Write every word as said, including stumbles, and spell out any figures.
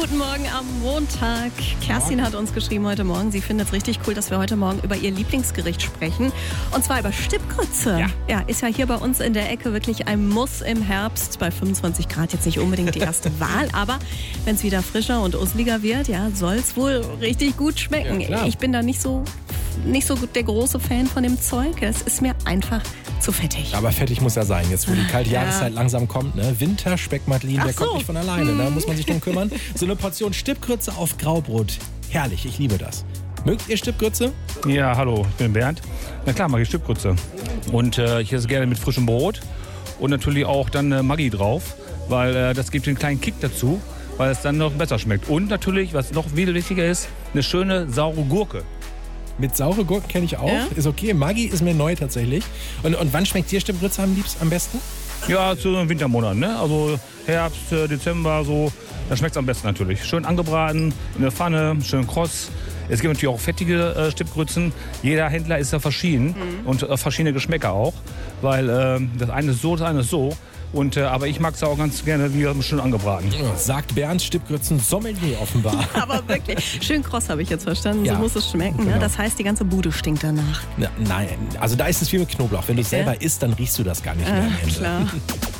Guten Morgen am Montag. Kerstin hat uns geschrieben heute Morgen, sie findet es richtig cool, dass wir heute Morgen über ihr Lieblingsgericht sprechen. Und zwar über Stippgrütze. Ja. ja, ist ja hier bei uns in der Ecke wirklich ein Muss im Herbst. Bei fünfundzwanzig Grad jetzt nicht unbedingt die erste Wahl, aber wenn es wieder frischer und useliger wird, ja, soll es wohl richtig gut schmecken. Ja, klar. Ich bin da nicht so, nicht so der große Fan von dem Zeug. Es ist mir einfach zu fettig. Aber fettig muss er sein, jetzt wo die kalte Ja. Jahreszeit langsam kommt. Ne? Winter, Speckmatlin, Ach der so. kommt nicht von alleine. Da muss man sich drum kümmern. So eine Portion Stippgrütze auf Graubrot. Herrlich, ich liebe das. Mögt ihr Stippgrütze? Ja, hallo, ich bin Bernd. Na klar, mag ich Stippgrütze. Und äh, ich esse gerne mit frischem Brot und natürlich auch dann äh, Maggi drauf, weil äh, das gibt einen kleinen Kick dazu, weil es dann noch besser schmeckt. Und natürlich, was noch viel wichtiger ist, eine schöne saure Gurke. Mit saure Gurken kenne ich auch. Ja? Ist okay. Maggi ist mir neu tatsächlich. Und, und wann schmeckt dir Stippgrütze am liebsten, am besten? Ja, zu den Wintermonaten, ne? Also Herbst, äh, Dezember, so, da schmeckt es am besten natürlich. Schön angebraten, in der Pfanne, schön kross. Es gibt natürlich auch fettige äh, Stippgrützen. Jeder Händler ist ja verschieden mhm. und äh, verschiedene Geschmäcker auch, weil äh, das eine ist so, das eine ist so. Und, äh, aber ich mag es auch ganz gerne wie schön angebraten. Ja, sagt Bernd Stippgrützen Sommelier offenbar. Aber wirklich, schön kross habe ich jetzt verstanden. Ja. So muss es schmecken. Genau. Ne? Das heißt, die ganze Bude stinkt danach. Na, nein, also da ist es wie mit Knoblauch. Wenn du es Ja. selber isst, dann riechst du das gar nicht Äh, mehr am Ende. klar.